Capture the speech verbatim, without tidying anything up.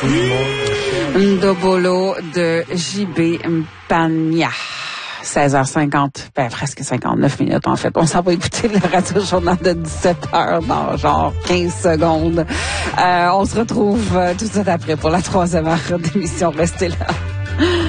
Ndobolo de J B Mpania. seize heures cinquante, ben presque cinquante-neuf minutes en fait. On s'en va écouter le radio-journal de dix-sept heures dans genre quinze secondes. Euh, on se retrouve euh, tout de suite après pour la troisième heure d'émission. Restez là.